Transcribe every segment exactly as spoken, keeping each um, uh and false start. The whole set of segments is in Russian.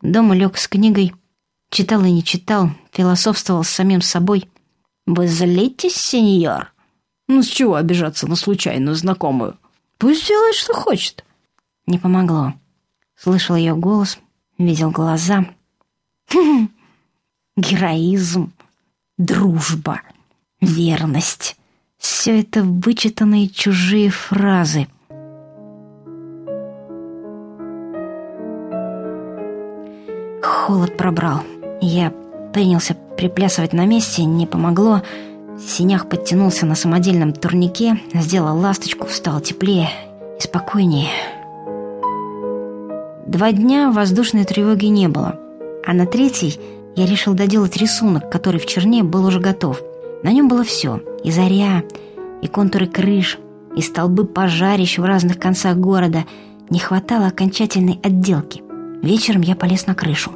Дома лег с книгой, читал и не читал, философствовал с самим собой. «Вы злитесь, сеньор? Ну, с чего обижаться на случайную знакомую? Пусть делает, что хочет». Не помогло. Слышал ее голос, видел глаза. Хм, героизм, дружба, верность. Все это вычитанные чужие фразы. Холод пробрал. Я принялся приплясывать на месте, не помогло. Синяк подтянулся на самодельном турнике, сделал ласточку, стало теплее и спокойнее. Два дня воздушной тревоги не было, а на третий я решил доделать рисунок, который в черне был уже готов. На нем было все: и заря, и контуры крыш, и столбы пожарищ в разных концах города. Не хватало окончательной отделки. Вечером я полез на крышу.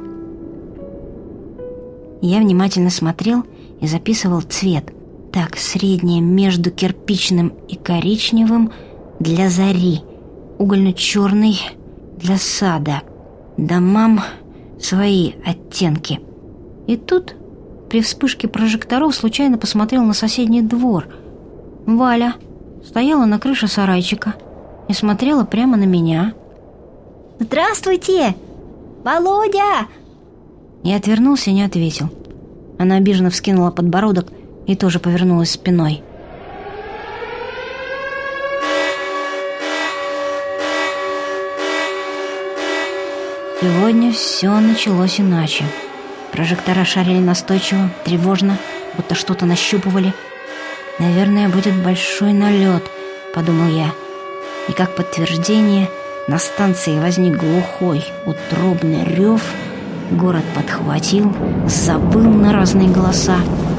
Я внимательно смотрел и записывал цвет. Так, среднее между кирпичным и коричневым для зари, угольно-черный для сада, домам свои оттенки. И тут при вспышке прожекторов случайно посмотрел на соседний двор. Валя стояла на крыше сарайчика и смотрела прямо на меня. «Здравствуйте, Володя!» Я отвернулся и не ответил. Она обиженно вскинула подбородок и тоже повернулась спиной. Сегодня все началось иначе. Прожектора шарили настойчиво, тревожно, будто что-то нащупывали. «Наверное, будет большой налет», — подумал я. И как подтверждение на станции возник глухой, утробный рев. Город подхватил, завыл на разные голоса.